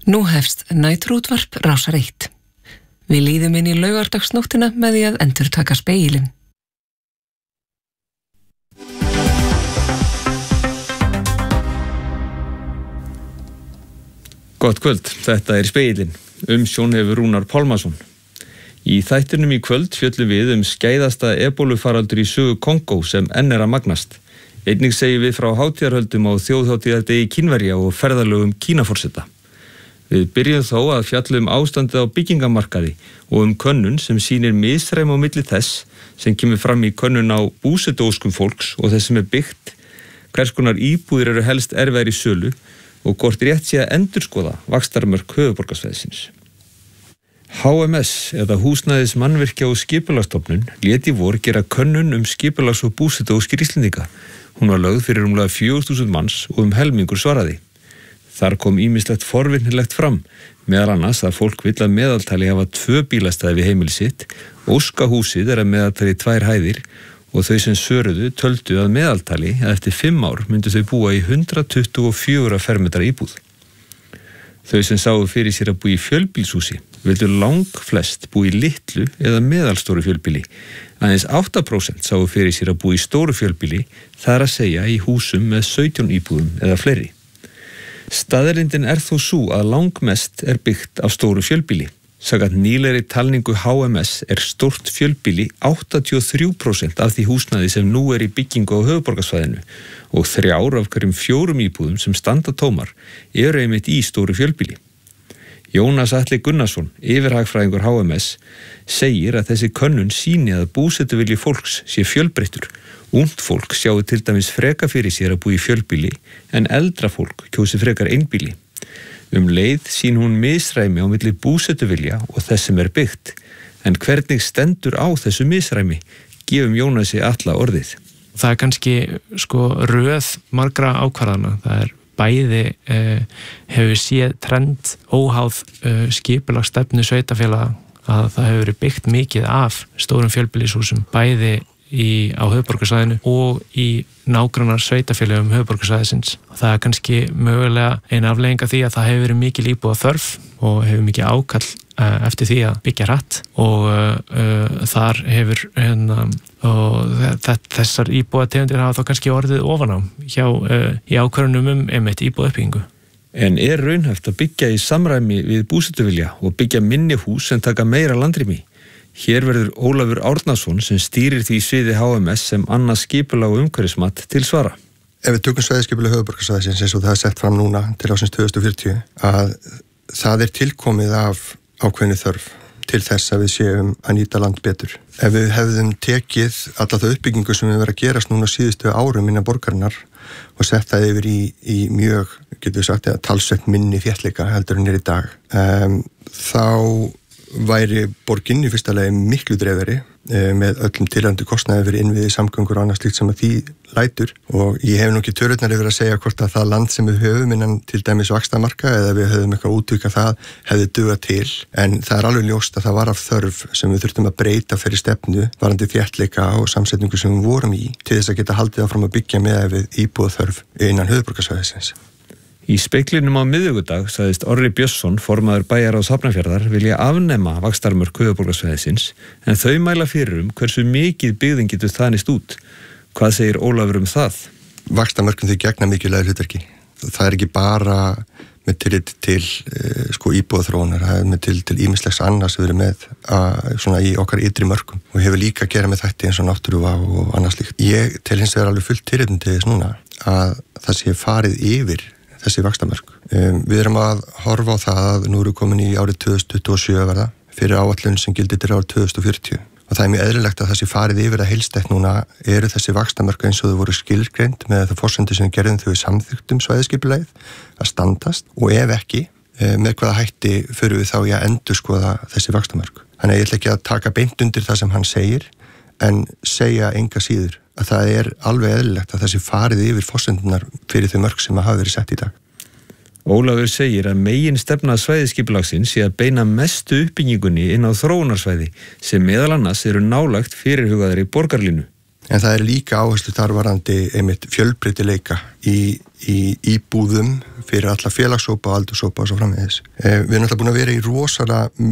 Nú hefst næturútvarp Rásar 1. Við líðum inn í laugardagsnóttina með því að endurtaka spegilinn. Gott kvöld, þetta spegilinn. Umsjón hefur Rúnar Pálmason. Í þættinum í kvöld fjöllum við skæðasta ebólufaraldur í sögu Kongó sem enn að magnast. Einnig segjum við frá hátíðarhöldum á þjóðhátíðardegi Kínverja og ferðalögum Kínaforseta. Við byrjum þó að fjalla ástandið á byggingamarkaði og könnun sem sýnir misræmi á milli þess sem kemur fram í könnun á búsetuóskum fólks og þess sem byggt, hvers konar íbúðir eru helst erfiðar í sölu og hvort rétt sé að endurskoða vaxtarmörk höfuðborgarsvæðisins. HMS eða Húsnæðis mannvirkja og skipulagsstofnun lét í vor gera könnun skipulags- og búsetuóskir Íslendinga. Hún var lögð fyrir rúmlega 4.000 manns og helmingur svaraði. Þar kom ýmislegt forvitnilegt fram, meðal annars að fólk vill að meðaltali hafa 2 bílastæði við heimili sitt, óskahúsið að meðaltali 2 hæðir og þau sem svöruðu töldu að meðaltali að eftir 5 ár myndu þau búa í 124 fermetra íbúð. Þau sem sáu fyrir sér að búa í fjölbýlshúsi vildu langflest búa í litlu eða meðalstóru fjölbýli. Aðeins 8% sáu fyrir sér að búa í stóru fjölbýli, þar að segja í húsum með 17 íbúðum eða fleiri. Staðreyndin þó sú að langmest byggt af stóru fjölbýli. Samkvæmt nýlegri talningu HMS stórt fjölbýli 83% af því húsnæði sem nú í byggingu á höfuðborgarsvæðinu og 3 af hverjum 4 íbúðum sem standa tómar einmitt í stóru fjölbýli. Jónas Atli Gunnarsson, yfirhagfræðingur HMS, segir að þessi könnun sýni að búsetuvilji fólks sé fjölbreyttur. Ungt fólk sjáu til dæmis freka fyrir sér að búa í fjölbýli en eldra fólk kjósi frekar einbýli. Leið sýn hún misræmi á milli búsetuvilja og þess sem byggt. En hvernig stendur á þessu misræmi? Gefum Jónasi Atla orðið. Það kannski röð margra ákvarðana. Það bæði hefur séð trend óháð skipulagsstefnu sveitarfélaga að það hefur verið byggt mikið af stórum fjölbýlishúsum, bæði á höfuðborgarsvæðinu og í nágrannar sveitarfélögum höfuðborgarsvæðisins. Það kannski mögulega ein afleiðing af því að það hefur verið mikil íbúða þörf og hefur mikið ákall eftir því að byggja hratt og þar hefur þessar íbúðategundir hafa þá kannski orðið ofan á í ákvörðunum einmitt íbúðauppbyggingu. En raunhæft að byggja í samræmi við búsetuvilja og byggja minni hús sem taka meira landrými? Hér verður Ólafur Árnason sem stýrir því sviði HMS sem annað skipulag og umhverfismat til svara. Ef við tökum svæðisskipulag höfuðborgarsvæðisins eins og það sett fram núna til ársins 2040 að það tilkomið af ákveðinni þörf til þess að við séum að nýta land betur. Ef við hefðum tekið alla það uppbyggingu sem við verið að gerast núna síðustu árum innan borgarinnar og sett það yfir í mjög, getum við sagt, talsvert minni þéttleika heldur en í dag, þá væri borginn í fyrsta lagi miklu dreifari með öllum tilhæfandi kostnaði fyrir innviði, samgöngur og annað slíkt sem að því lætur og ég hef nú ekki tölurnar yfir að segja hvort að það land sem við höfum innan til dæmis vaxtamarka eða við höfum eitthvað útvíka það hefði dugað til en það alveg ljóst að það var af þörf sem við þurftum að breyta fyrir stefnu varandi þéttleika og samsetningu sem við vorum í til þess að geta haldið áfram að byggja með við íbúðaþörf innan höfuðborgarsvæðisins. Í speglinum á miðvikudag sagðist Orri Björnsson, formaður bæjarráðs Hafnarfjarðar, vilja afnema vaxtarmörk höfuðborgarsvæðisins en þau mæla fyrir hversu mikið byggðin getur þanist út. Hvað segir Ólafur það? Vaxtarmörkin þau gegna mikilvægu hlutverki. Það ekki bara með tillit til íbúðaþróunar, það með tillit til ýmislegs annars við erum með svona í okkar ytri mörkum og hefur líka að gera með þætti eins og náttúruvá og annað slíkt. Ég tel hins vegar alveg fullt tillit til þess núna að það sé farið yfir þessi vaxtamörk. Við erum að horfa á það að nú eru komin í árið 2027 verða fyrir áætlun sem gildir til árið 2040 og það mjög eðlilegt að þessi farið yfir að heilstætt núna eru þessi vaxtamörk eins og þau voru skilgreind með það forsendur sem við gerðum þau samþykktum svæðisskipulagið að standast og ef ekki með hvaða hætti fyrir við þá í að endurskoða þessi vaxtamörk. Þannig að ég ætla ekki að taka beint undir það sem hann segir en segja enga síður að það alveg eðlilegt að þessi farið yfir forsendunar fyrir þau mörk sem hafa verið sett í dag. Ólafur segir að megin stefna svæðisskipulagsins sé að beina mestu uppbyggingunni inn á þróunarsvæði sem meðal annars eru nálægt fyrirhugaðri borgarlínu. En það líka áherslu þar varandi einmitt fjölbreytileika í íbúðum fyrir alla félagshópa og aldurshópa og svo framvegis. Við erum alltaf búin að vera í rosalega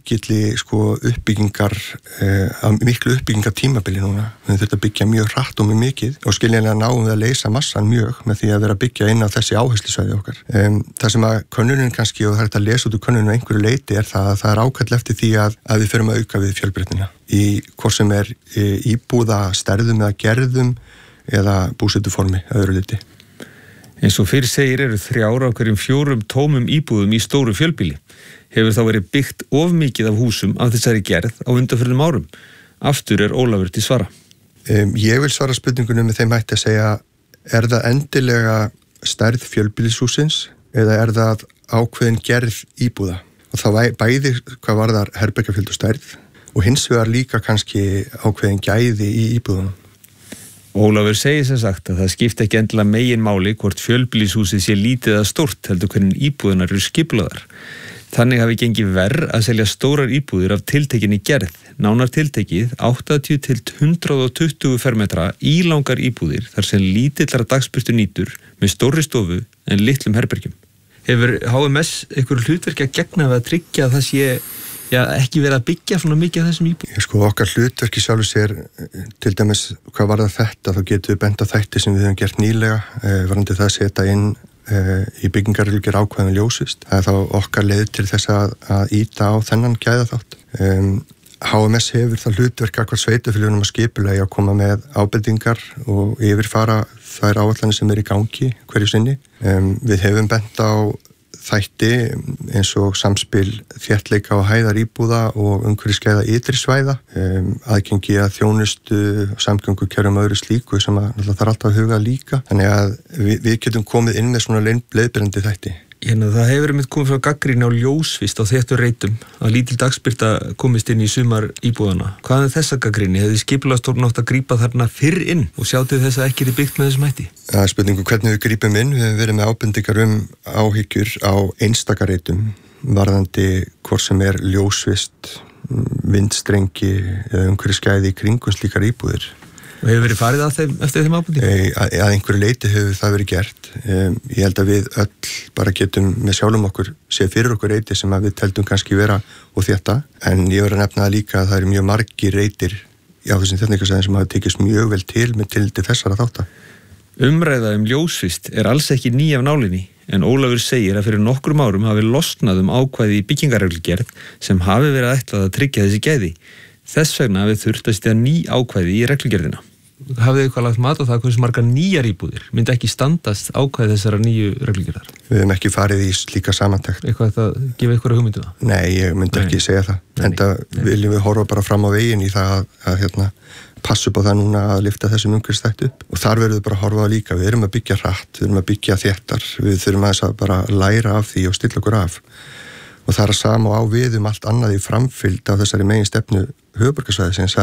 miklu uppbyggingar tímabili núna. Við þurfum að byggja mjög hratt og mjög mikið og skiljanlega náum við að leysa massan mjög með því að vera að byggja inn á þessi áherslusvæði okkar. Það sem að könnunin kannski, og það er að lesa út úr könnunum einhverju leyti, er það að það er ákall eftir því að við förum að auka við fjölbreytnina. Í hvort sem er íbúða stærðum eða gerðum eða búsetuformi að öðru liti. Eins og fyrir segir eru 3 af hverjum 4 tómum íbúðum í stóru fjölbýli. Hefur þá verið byggt of mikið af húsum af þessari gerð á undanförnum árum. Aftur er Ólafur til svara. Ég vil svara spurningunum með þeim hætti að segja, er það endilega stærð fjölbýlishúsins eða er það ákveðin gerð íbúða? Og þá bæði hvað varðar herbergjafjölda og stærð og hins vegar líka kannski ákveðin gæði í íbúðunum. Ólafur segir sem sagt að það skipta ekki endilega megin máli hvort fjölbýlishúsið sé lítið eða stórt heldur hvernig íbúðunar eru skipulaðar. Þannig hafi gengið verr að selja stórar íbúðir af tiltekinni gerð, nánar tiltekið 80 til 120 fermetra ílangar íbúðir þar sem lítillar dagsbyrstu nýtur með stórri stofu en litlum herbergjum. Hefur HMS einhver hlutverki að gegna við að tryggja að það sé ekki verið að byggja svona mikið af þessum íbúðum? Okkar hlutverki sjálfur sér, til dæmis hvað varðar þetta, þá getum við bent á þætti sem við höfum gert nýlega, varðandi það að setja inn í byggingarreglugerð ákvæðum ljósvist. Það er þá okkar leið til þess að ýta á þennan gæðaþátt. HMS hefur það hlutverk gagnvart sveitarfélögunum að skipulega að koma með ábendingar og yfirfara þær áætlanir sem í gangi hverju sinni. Við hefum bent á þætti eins og samspil þéttleika og hæðar íbúða og umhverfisgæða ytri svæða, aðgengi að þjónustu og samgöngukerfum öðru slíku sem það er alltaf að huga líka. Þannig að við getum komið inn með svona leiðbyrjandi þætti. Það hefur komið frá gagnrýni á ljósvist á þéttu reitum að lítil dagsbirta komist inn í sumar íbúðana. Hvað er þessa gagnrýni? Hefði skipulagsstofnun átt að grípa þarna fyrr inn og sjá til þess að ekki er byggt með þessum hætti? Það er spurningu hvernig við grípum inn. Við hefum verið með ábendingar áhyggjur á einstaka reitum varðandi hvort sem er ljósvist, vindstrengi eða umhverfisgæði í kringum slíkar íbúðir. Og hefur verið farið eftir þeim ábendingum? Að einhverju leyti hefur það verið gert. Ég held að við öll bara getum með sjálfum okkur séð fyrir okkur reiti sem að við teldum kannski vera og þetta. En ég verið að nefna það líka að það eru mjög margir reitir á þessum þéttleikasvæðum sem hafa tekist mjög vel til með tilliti þessara þátta. Umræða ljósvist er alls ekki ný af nálinni, en Ólafur segir að fyrir nokkrum árum hafi losnað ákvæði í byggingarreglugerð sem hafi verið ætlað að tryggja þessi gæði. Þess vegna hafi þurft að setja ný ákvæði í reglugerðina. Hafið þið eitthvað lagt mat á það hversu margar nýjar íbúðir myndi ekki standast ákvæði þessara nýju reglugerðar? Við hefum ekki farið í slíka samantekt. Eitthvað að gefa eitthvað hugmyndu það? Nei, ég myndi ekki segja það. Enda viljum við horfa bara fram á veginn í það að passa upp á það núna að lyfta þessum umhverfisþætti upp. Og þar verðum við bara að horfa á líka. Við erum að byggja hratt, við erum að byggja þéttar, við þurfum að bara læra af því og stilla okkur af. Og það er sama á við allt annað í framfylgd á þessari meginstefnu höfuðborgarsvæðisins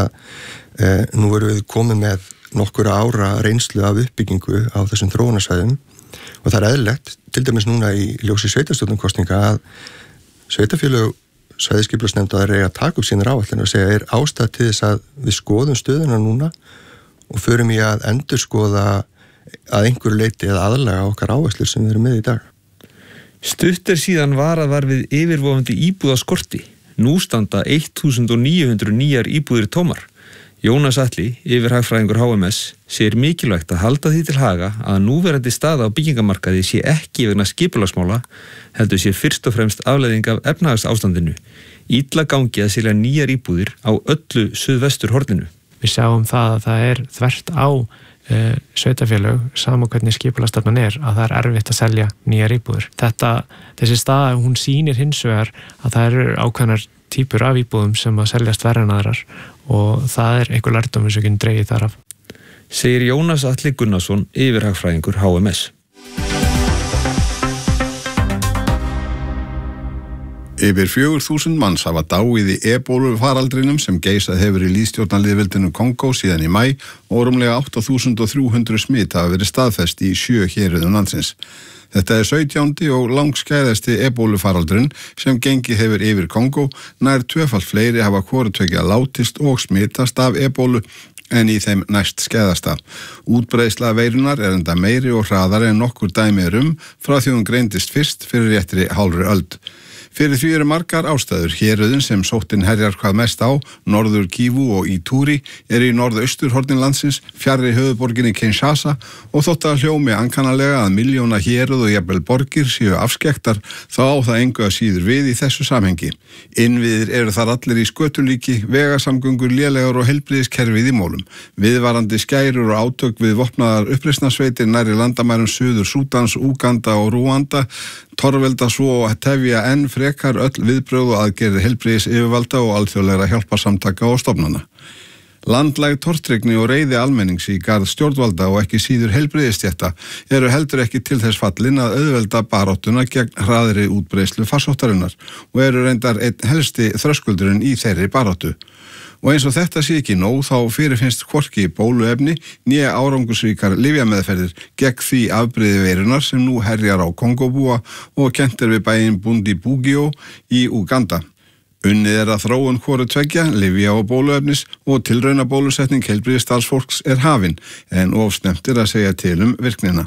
að nú erum við komið með nokkura ára reynslu af uppbyggingu á þessum þróunarsvæðum og það er eðlilegt, til dæmis núna í ljósi sveitarstjórnarkosninga að sveitarfélög svæðisskipulagsnefndar að taka upp sínar áætlanir og segja er ástæða til þess að við skoðum stöðuna núna og förum í að endurskoða að einhverju leyti eða aðlaga okkar áherslur sem við erum með í dag. Stutt síðan var við yfirvofandi íbúðaskorti. Nú standa 1900 nýjar íbúðir tómar. Jónas Atli, yfirhagfræðingur HMS, segir mikilvægt að halda því til haga að núverandi staða á byggingamarkaði sé ekki vegna skipulagsmála, heldur sé fyrst og fremst afleiðing af efnahagsástandinu. Illa gangi að selja nýjar íbúðir á öllu suðvesturhorninu. Við sjáum það að það er þvert á sveitarfélög, sama hvernig skipulagsstefnan að það er erfitt að selja nýjar íbúðir. Þessi staða, hún sýnir hins vegar að það eru ákveðnar típur af íbúðum sem að seljast verra en aðrar og það er einhver lærdómur sem ekki dregið þar af. Segir Jónas Atli Gunnarsson, yfirhagfræðingur HMS. Yfir 4.000 manns hafa dáið í ebólufaraldrinum sem geisað hefur í lýðstjórnarlýðveldinu Kongó síðan í maí og rúmlega 8.300 smit hafa verið staðfest í 7 héruðum landsins. Þetta er 17. og langskæðasti ebólufaraldrin sem gengið hefur yfir Kongó, nær tvöfalt fleiri hafa hvorutveggja látist og smitast af ebólu en í þeim næst skeiðasta. Útbreiðsla veirunar enda meiri og hraðar en nokkur dæmi frá því hún greindist fyrst fyrir réttri hálfri öld. Fyrir því margar ástæður. Héröðin sem sóttin herjar hvað mest á, Norður Kívu og Ituri, í norðausturhornin landsins, fjarri höfuðborginni Kinshasa og þótt að hljómi ankannalega að milljóna héröð og jafnvel borgir séu afskekktar, þá á það engu að síður við í þessu samhengi. Innviðir eru þar allir í skötulíki, vegasamgöngur lélegar og heilbrigðiskerfið í mólum. Viðvarandi skærur og átök við vopnaðar uppreisnarsveitir nærri landamærum Suður Súdans, Úganda og Rúanda torvelda svo að tefja enn frekar öll viðbrögð og aðgerðir heilbrigðisyfirvalda og alþjóðlegra hjálparsamtaka og stofnana. Landlæg tortryggni og reiði almennings í garð stjórnvalda og ekki síður heilbrigðisstétta eru heldur ekki til þess fallin að auðvelda baráttuna gegn hraðri útbreiðslu farsóttarinnar og eru reyndar einn helsti þröskuldurinn í þeirri baráttu. Og eins og þetta sé ekki nóg þá fyrirfinnst hvorki bóluefni né árangusríkar lyfjameðferðir gegn því afbrigði veirunar sem nú herjar á Kongóbúa og kennt við bæinn Bundibugyo í Uganda. Unnið að þróun hvoru tveggja, lyfja og bóluefnis og tilrauna bólusetning heilbrigðisstarfsfólks hafin en of snemmt að segja til virknina.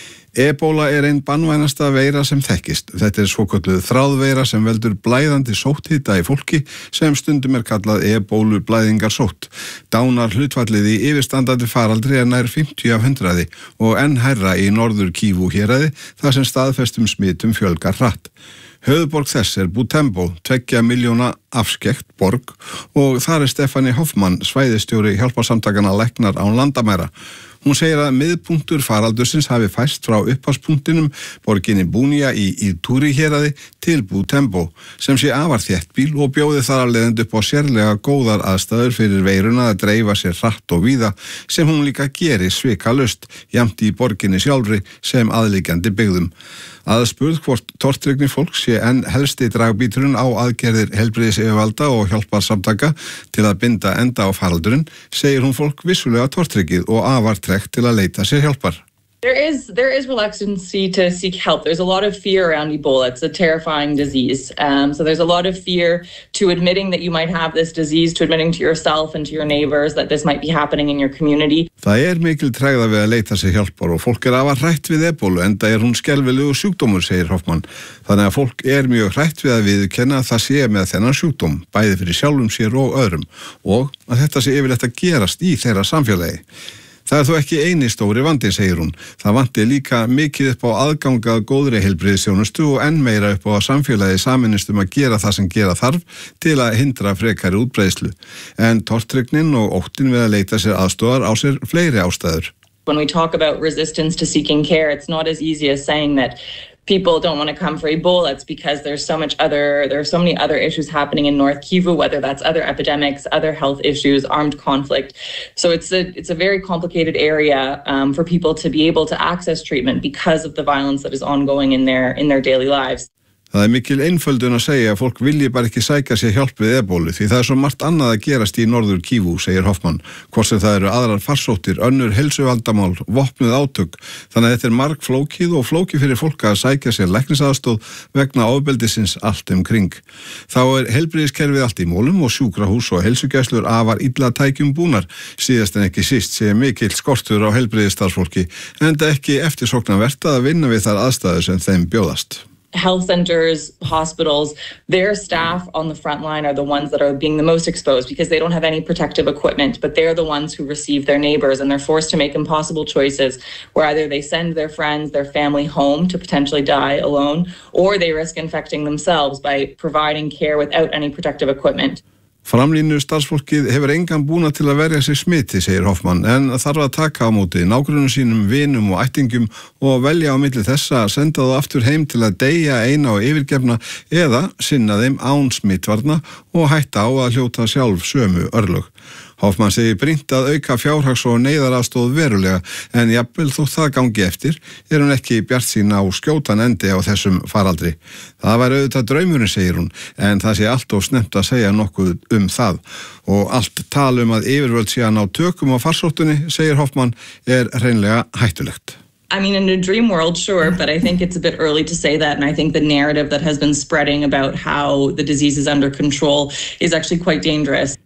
Ebola ein banvænasta veira sem þekkist. Þetta svokölluð þráðveira sem veldur blæðandi sótthita í fólki sem stundum kallað ebólublæðingarsótt. Dánar hlutfallið í yfirstandandi faraldri nær 50 af 100 og enn hærra í Norður Kívu héraði þar sem staðfestum smitum fjölgar hratt. Höfuðborg þess Butembo, 2 miljóna afskekkt borg og þar Stefani Hoffmann, svæðistjóri hjálparsamtakana Læknar án landamæra. Hún segir að miðpunktur faraldursins hafi færst frá upphafspunktinum borginni Bunia í Ituri héraði til Butembo sem sé afar þéttbýl og bjóði þar af leiðandi upp á sérlega góðar aðstæður fyrir veiruna að dreifa sér hratt og víða sem hún líka geri svikalust jafnt í borginni sjálfri sem aðliggjandi byggðum. Aðspurð hvort tortryggni fólk sé enn helsti dragbíturinn á aðgerðir heilbrigðisyfirvalda og hjálparsamtaka til að binda enda á faraldurinn, segir hún fólk vissulega tortryggið og afar tregt til að leita sér hjálpar. There is reluctancy to seek help. There's a lot of fear around Ebola. It's a terrifying disease. So there's a lot of fear to admitting that you might have this disease, to admitting to yourself and to your neighbors that this might be happening in your community. Það mikil tregða við að leita sér hjálpar og fólk afar hrætt við ebólu enda hún skelfilegur sjúkdómur, segir Hoffmann. Þannig að fólk mjög hrætt við að viðurkenna að það sé með þennan sjúkdóm, bæði fyrir sjálfum sér og öðrum og að þetta sé yfirleitt að gerast í þeirra samfélagi. Það þó ekki eini stóri vandi, segir hún. Það vanti líka mikið upp á aðgangað góðri heilbrigðisþjónustu og enn meira upp á að samfélagi sameinist að gera það sem gera þarf til að hindra frekari útbreiðslu. En tortryggnin og óttin við að leita sér aðstoðar á sér fleiri ástæður. When we talk about resistance to seeking care, it's not as easy as saying that people don't want to come for Ebola. It's because there are so many other issues happening in North Kivu, whether that's other epidemics, other health issues, armed conflict. So it's a very complicated area for people to be able to access treatment because of the violence that is ongoing in their daily lives. Það mikil einföldun að segja að fólk vilji bara ekki sækja sér hjálp við ebólu því það svo margt annað að gerast í Norður Kívu, segir Hoffmann. Hvort sem það eru aðrar farsóttir, önnur heilsuvaldamál, vopnuð átök. Þannig að þetta margflókið og flókið fyrir fólk að sækja sér læknisaðstoð vegna ofbeldisins allt kring. Þá heilbrigðiskerfið allt í mólum og sjúkrahús og heilsugæslur afar illa tækjum búnar. Síðast en ekki síst sé mikill skortur á heilbrigðisstarfsfólki enda ekki eftirsóknarvert að vinna við þær aðstæður sem þeim bjóðast. Health centers, hospitals, their staff on the front line are the ones that are being the most exposed because they don't have any protective equipment, but they're the ones who receive their neighbors and they're forced to make impossible choices where either they send their friends, their family home to potentially die alone, or they risk infecting themselves by providing care without any protective equipment. Framlínu starfsfólkið hefur engan búna til að verja sig smiti, segir Hoffmann, en þarf að taka á móti nágrunum sínum, vinum og ættingum og velja á milli þessa að senda þá aftur heim til að deyja eina og yfirgefna eða sinna þeim án smitvarna og hætta á að hljóta sjálf sömu örlög. Hoffmann segir brýnt að auka fjárhags- og neyðaraðstoð verulega en jafnvel þótt það gangi eftir hún ekki bjartsýn á skjótan endi á þessum faraldri. Það væri auðvitað draumurinn, segir hún, en það sé allt of snemmt að segja nokkuð það. Og allt tal að yfirvöld sé að ná tökum á farsóttunni, segir Hoffmann, hreinlega hættulegt. I mean, in a dream world, sure, but I think it's a bit early to say that. And I think the narrative that has been spreading about how the disease is under control is actually quite dangerous.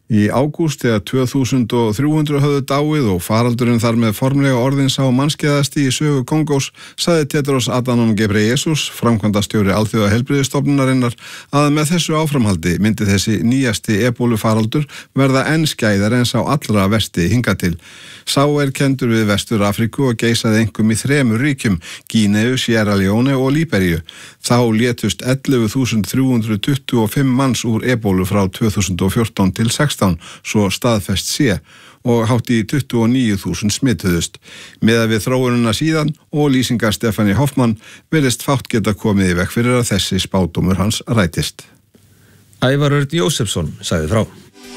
Í ágúst þegar 2300 höfðu dáið og faraldurinn þar með formlega orðin sá mannskæðasti í sögu Kongós, sagði Tedros Adhanom Ghebreyesus, framkvæmdastjóri Alþjóðaheilbrigðisstofnunarinnar, að með þessu áframhaldi myndi þessi nýjasti ebólufaraldur verða enn skæðari en sá allra versti hingað til. Sá kendur við Vestur-Afríku og geisaði einkum í 3 ríkjum, Gíneu, Sierra Leone og Líberíu. Þá létust 11.325 manns úr ebólu frá 2014 til 16, svo staðfest sé, og hátt í 29.000 smituðust. Miðað við þróunina síðan og lýsingar Stefani Hoffmann virðist fátt geta komið í veg fyrir að þessi spádómur hans rætist. Ævar Örn Jósefsson sagði frá.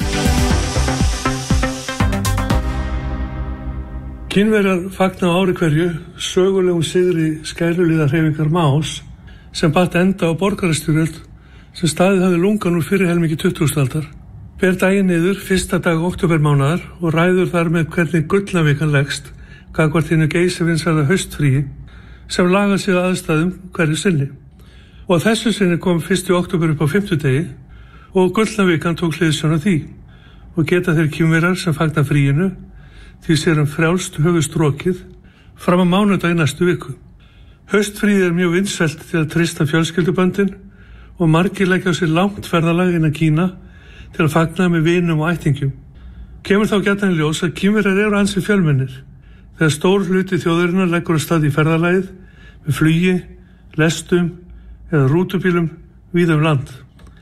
Kínverjar fagna á ári hverju sögulegum sigri skæruliðahreyfingar Maós sem batt enda á borgarastyrjöld sem staðið hafði lungan úr fyrri helmingi 20. aldar. Ber daginn niður fyrsta dag októbermánaðar og ræður þar með hvernig gullnavikan leggst gagnvart hinu geysivinsæla haustfríi sem lagar sig að aðstæðum hverju sinni. Og að þessu sinni kom 1. október upp á 50. og gullnavikan tók hliðsjón af því og geta þeir Kínverjar sem fagna fríinu því sér frjálst höfustrokið fram á mánudag í næstu viku. Haustfríð mjög vinsælt til að treysta fjölskylduböndin og margir leggja á sér langt ferðalag inn að Kína til að fagna með vinum og ættingjum. Kemur þá gjarnan í ljós að Kínverjar eru ansi fjölmennir þegar stór hluti þjóðarinnar leggur á stað í ferðalagið með flugi, lestum eða rútubílum víða land.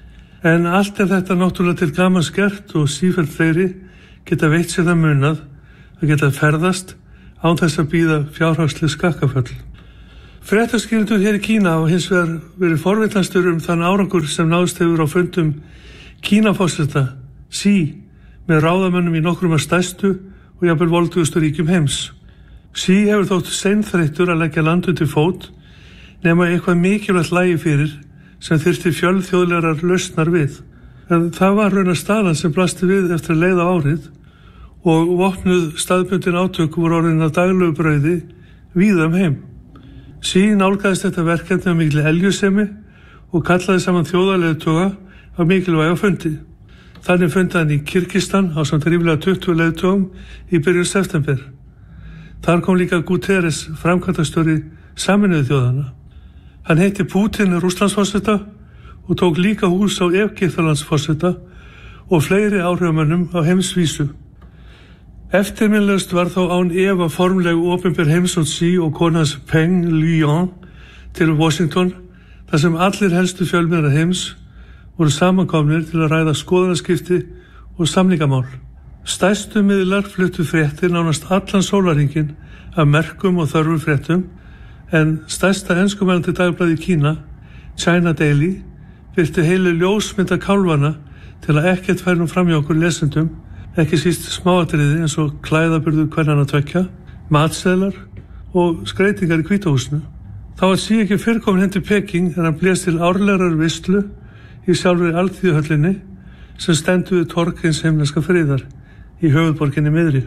En allt þetta náttúrulega til gamans gert og sífellt fleiri geta veitt sér það munað að geta ferðast án þess að bíða fjárhagsleg skakkaföll. Fréttaskýrendur hér í Kína hafa hins vegar verið forvitnastur þann árangur sem náðst hefur á fundum Kínaforseta Xi með ráðamönnum í nokkrum af stærstu og jafnvel voldugustu ríkjum heims. Xi hefur þótt seinþreyttur að leggja land undir fót nema eitthvað mikilvægt lægi fyrir sem þyrfti fjölþjóðlegar lausnar við. En það var raunar staðan sem blasti við eftir að leiða árið og vopnuð staðbundin átök voru orðin að daglegu brauði víða heim. Xi nálgaðist þetta verkefni af mikilli eljusemi og kallaði saman þjóðarleiðtoga á mikilvæga fundi. Þannig fundi hann í Kirgistan á samt ríflega 20 leiðtogum í byrjun september. Þar kom líka Guterres, framkvæmdastjóri Sameinuðu þjóðanna. Hann heitti Putin Rússlandsforseta og tók líka hús á Egyptalandsforseta og fleiri áhrifamönnum á heimsvísu. Eftirminnilegast var þá án efa formleg opinber heimsókn Xi og konans Peng Liyuan til Washington, þar sem allir helstu fjölmiðlar heims voru samankomnir til að ræða skoðanaskipti og samningamál. Stærstu miðlar fluttu fréttir nánast allan sólarhringinn af merkum og þörfum fréttum, en stærsta enskumælandi dagblaði í Kína, China Daily, birti heilu ljósmynda kálfana til að ekkert færi nú fram hjá okkur lesendum, ekki síst smáatriði eins og klæðaburður kvennanna tveggja, matseðlar og skreytingar í Hvítahúsinu. Þá var Xi ekki fyrr komin heim til Peking en hann blés til árlegrar veislu í sjálfri Alþýðuhöllinni sem stendur við torg hins himneska friðar í höfuðborginni miðri.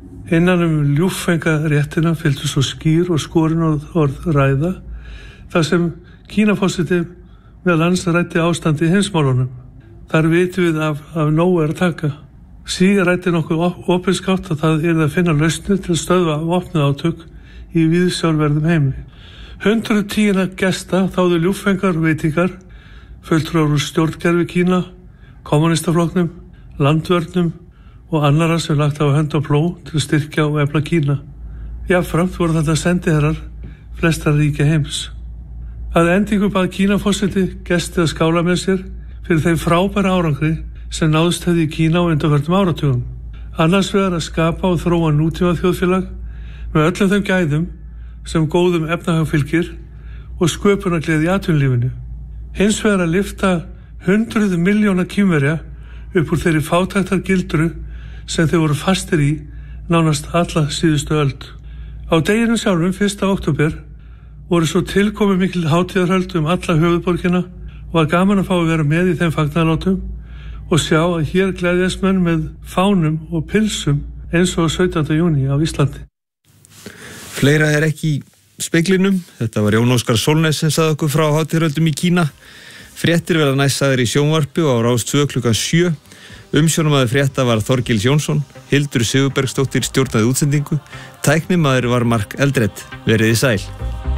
Innan ljúffengaréttina fylgdu svo skýr og skorin orð ræða þar sem Kínaforseti meðal annars ræddi ástandi í heimsmálunum. Þar vitum við af nógu að taka. Xi ræddi nokkuð opinskátt að það yrði að finna lausnir til að stöðva vopnuð átök í víðsjárverðum heimi. 110 gesta þáðu ljúffengar veitingar, fulltrúar úr stjórnkerfi Kína, kommunistaflokknum, landvörnum og annarra sem lagt á hönd og plóg til að styrkja og efla Kína. Jafnframt voru þetta sendiherrar flestra ríkja heims. Að endingu bað Kínaforseti gesti að skála með sér fyrir þeim frábæra árangri sem náðst hefði í Kína á undanförnum áratugum. Annars vegar að skapa og þróa nútíma þjóðfélag með öllum þeim gæðum sem góðum efnahag fylgir og sköpunargleði í atvinnulífinu. Hins vegar að lyfta 100 milljóna Kínverja upp úr þeirri fátæktargildru sem þeir voru fastir í nánast alla síðustu öld. Á deginum sjálfum 1. október voru svo tilkomið mikil hátíðarhöld alla höfuðborgina og var gaman að fá að vera með í þeim fagnaðarlátum og sjá að hér gleðjast menn með fánum og pilsum eins og 17. júní á Íslandi. Fleira ekki í speglinum. Þetta var Jón Óskar Sólnes sem sagði okkur frá hátíðarhöldum í Kína. Fréttir verða næst sagðir í sjónvarpi og á Rás 2 klukkan 7. Umsjónarmaður frétta var Þorgils Jónsson, Hildur Sigurbergsdóttir stjórnaði útsendingu, tæknimaður var Mark Eldred. Veriði sæl.